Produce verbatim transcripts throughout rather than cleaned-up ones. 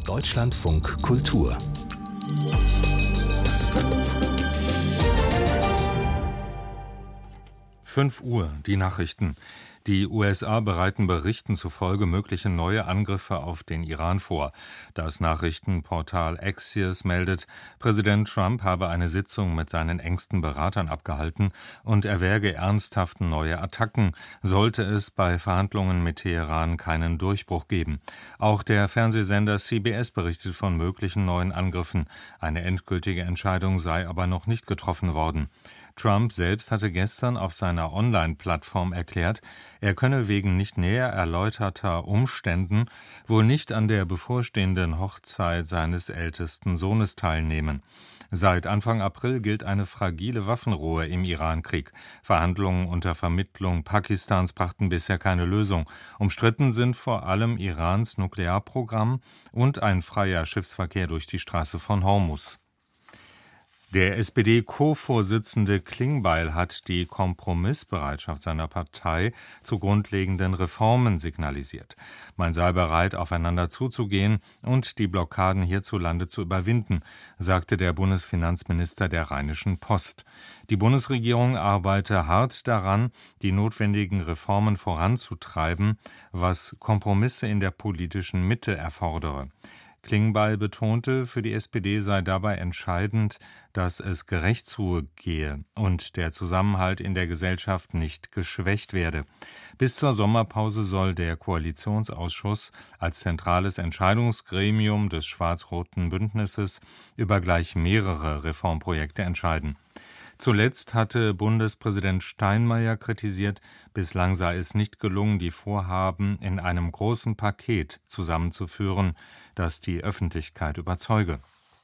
Deutschlandfunk Kultur. fünf Uhr, die Nachrichten. Die U S A bereiten Berichten zufolge mögliche neue Angriffe auf den Iran vor. Das Nachrichtenportal Axios meldet, Präsident Trump habe eine Sitzung mit seinen engsten Beratern abgehalten und erwäge ernsthaft neue Attacken, sollte es bei Verhandlungen mit Teheran keinen Durchbruch geben. Auch der Fernsehsender C B S berichtet von möglichen neuen Angriffen. Eine endgültige Entscheidung sei aber noch nicht getroffen worden. Trump selbst hatte gestern auf seiner Online-Plattform erklärt, er könne wegen nicht näher erläuterter Umständen wohl nicht an der bevorstehenden Hochzeit seines ältesten Sohnes teilnehmen. Seit Anfang April gilt eine fragile Waffenruhe im Iran-Krieg. Verhandlungen unter Vermittlung Pakistans brachten bisher keine Lösung. Umstritten sind vor allem Irans Nuklearprogramm und ein freier Schiffsverkehr durch die Straße von Hormuz. Der S P D-Co-Vorsitzende Klingbeil hat die Kompromissbereitschaft seiner Partei zu grundlegenden Reformen signalisiert. Man sei bereit, aufeinander zuzugehen und die Blockaden hierzulande zu überwinden, sagte der Bundesfinanzminister der Rheinischen Post. Die Bundesregierung arbeite hart daran, die notwendigen Reformen voranzutreiben, was Kompromisse in der politischen Mitte erfordere. Klingbeil betonte, für die S P D sei dabei entscheidend, dass es gerecht zugehe und der Zusammenhalt in der Gesellschaft nicht geschwächt werde. Bis zur Sommerpause soll der Koalitionsausschuss als zentrales Entscheidungsgremium des schwarz-roten Bündnisses über gleich mehrere Reformprojekte entscheiden. Zuletzt hatte Bundespräsident Steinmeier kritisiert, bislang sei es nicht gelungen, die Vorhaben in einem großen Paket zusammenzuführen, das die Öffentlichkeit überzeuge.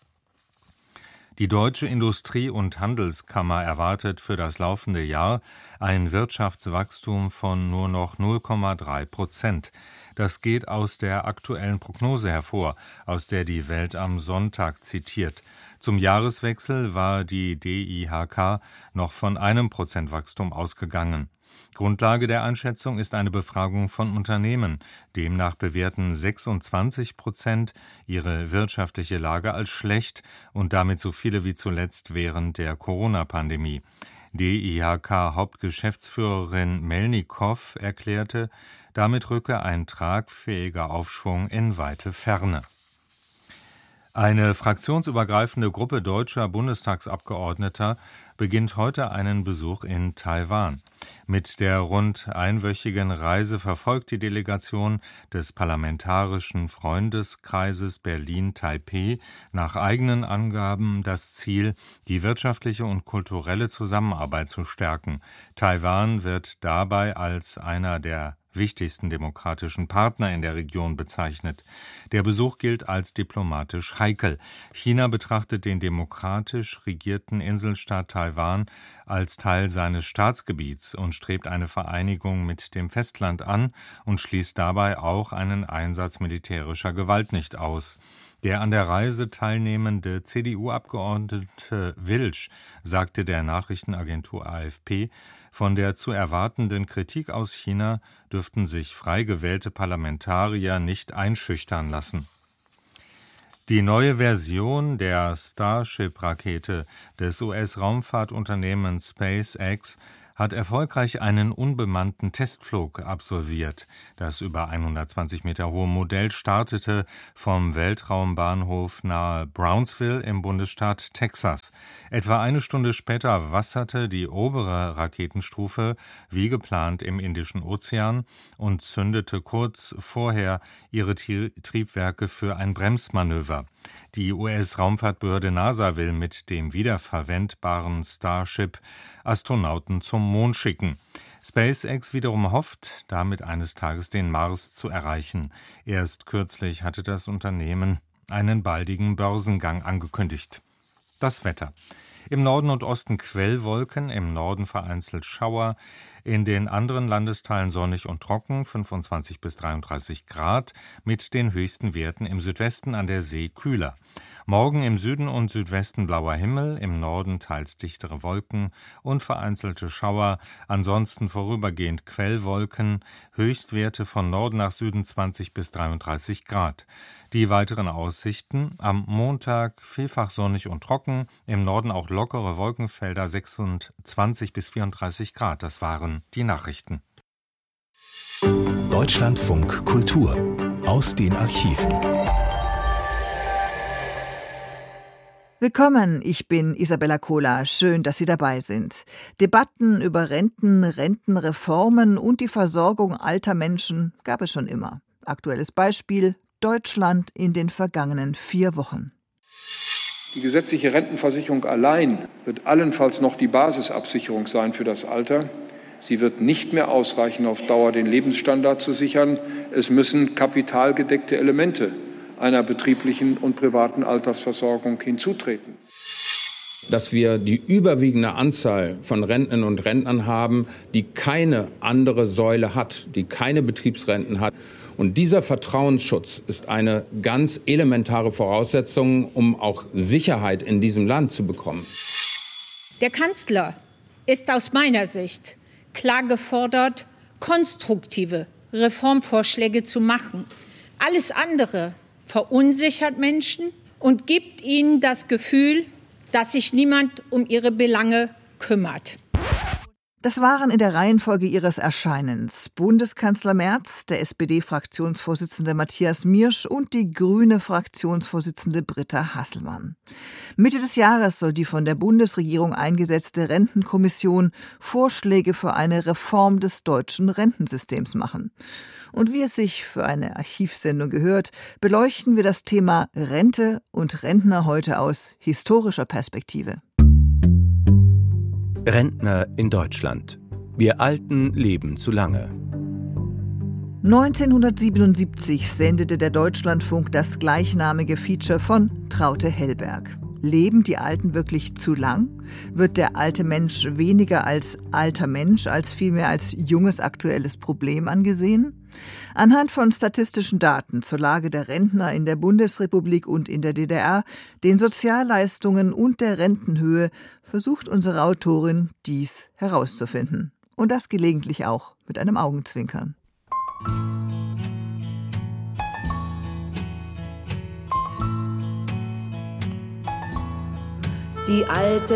Die Deutsche Industrie- und Handelskammer erwartet für das laufende Jahr ein Wirtschaftswachstum von nur noch null Komma drei Prozent. Das geht aus der aktuellen Prognose hervor, aus der die Welt am Sonntag zitiert. Zum Jahreswechsel war die D I H K noch von einem Prozent Wachstum ausgegangen. Grundlage der Einschätzung ist eine Befragung von Unternehmen. Demnach bewerten sechsundzwanzig Prozent ihre wirtschaftliche Lage als schlecht und damit so viele wie zuletzt während der Corona-Pandemie. D I H K-Hauptgeschäftsführerin Melnikow erklärte, damit rücke ein tragfähiger Aufschwung in weite Ferne. Eine fraktionsübergreifende Gruppe deutscher Bundestagsabgeordneter beginnt heute einen Besuch in Taiwan. Mit der rund einwöchigen Reise verfolgt die Delegation des Parlamentarischen Freundeskreises Berlin-Taipeh nach eigenen Angaben das Ziel, die wirtschaftliche und kulturelle Zusammenarbeit zu stärken. Taiwan wird dabei als einer der wichtigsten demokratischen Partner in der Region bezeichnet. Der Besuch gilt als diplomatisch heikel. China betrachtet den demokratisch regierten Inselstaat Taiwan als Teil seines Staatsgebiets und strebt eine Vereinigung mit dem Festland an und schließt dabei auch einen Einsatz militärischer Gewalt nicht aus. Der an der Reise teilnehmende C D U-Abgeordnete Wilsch sagte der Nachrichtenagentur A F P, von der zu erwartenden Kritik aus China dürften sich frei gewählte Parlamentarier nicht einschüchtern lassen. Die neue Version der Starship-Rakete des U S-Raumfahrtunternehmens SpaceX hat erfolgreich einen unbemannten Testflug absolviert. Das über hundertzwanzig Meter hohe Modell startete vom Weltraumbahnhof nahe Brownsville im Bundesstaat Texas. Etwa eine Stunde später wasserte die obere Raketenstufe wie geplant im Indischen Ozean und zündete kurz vorher ihre Triebwerke für ein Bremsmanöver. Die U S-Raumfahrtbehörde NASA will mit dem wiederverwendbaren Starship Astronauten zum Mond schicken. SpaceX wiederum hofft, damit eines Tages den Mars zu erreichen. Erst kürzlich hatte das Unternehmen einen baldigen Börsengang angekündigt. Das Wetter. Im Norden und Osten Quellwolken, im Norden vereinzelt Schauer, In den anderen Landesteilen sonnig und trocken, fünfundzwanzig bis dreiunddreißig Grad, mit den höchsten Werten im Südwesten an der See kühler. Morgen im Süden und Südwesten blauer Himmel, im Norden teils dichtere Wolken und vereinzelte Schauer, ansonsten vorübergehend Quellwolken, Höchstwerte von Norden nach Süden zwanzig bis dreiunddreißig Grad. Die weiteren Aussichten: am Montag vielfach sonnig und trocken, im Norden auch lockere Wolkenfelder, sechsundzwanzig bis vierunddreißig Grad. Das waren die Nachrichten. Deutschlandfunk Kultur aus den Archiven. Willkommen, ich bin Isabella Kohler. Schön, dass Sie dabei sind. Debatten über Renten, Rentenreformen und die Versorgung alter Menschen gab es schon immer. Aktuelles Beispiel: Deutschland in den vergangenen vier Wochen. Die gesetzliche Rentenversicherung allein wird allenfalls noch die Basisabsicherung sein für das Alter. Sie wird nicht mehr ausreichen, auf Dauer den Lebensstandard zu sichern. Es müssen kapitalgedeckte Elemente einer betrieblichen und privaten Altersversorgung hinzutreten. Dass wir die überwiegende Anzahl von Rentnerinnen und Rentnern haben, die keine andere Säule hat, die keine Betriebsrenten hat. Und dieser Vertrauensschutz ist eine ganz elementare Voraussetzung, um auch Sicherheit in diesem Land zu bekommen. Der Kanzler ist aus meiner Sicht klar gefordert, konstruktive Reformvorschläge zu machen. Alles andere verunsichert Menschen und gibt ihnen das Gefühl, dass sich niemand um ihre Belange kümmert. Das waren in der Reihenfolge ihres Erscheinens Bundeskanzler Merz, der S P D-Fraktionsvorsitzende Matthias Miersch und die grüne Fraktionsvorsitzende Britta Hasselmann. Mitte des Jahres soll die von der Bundesregierung eingesetzte Rentenkommission Vorschläge für eine Reform des deutschen Rentensystems machen. Und wie es sich für eine Archivsendung gehört, beleuchten wir das Thema Rente und Rentner heute aus historischer Perspektive. Rentner in Deutschland. Wir Alten leben zu lange. neunzehnhundertsiebenundsiebzig sendete der Deutschlandfunk das gleichnamige Feature von Traute Hellberg. Leben die Alten wirklich zu lang? Wird der alte Mensch weniger als alter Mensch, als vielmehr als junges aktuelles Problem angesehen? Anhand von statistischen Daten zur Lage der Rentner in der Bundesrepublik und in der D D R, den Sozialleistungen und der Rentenhöhe versucht unsere Autorin, dies herauszufinden. Und das gelegentlich auch mit einem Augenzwinkern. Die alte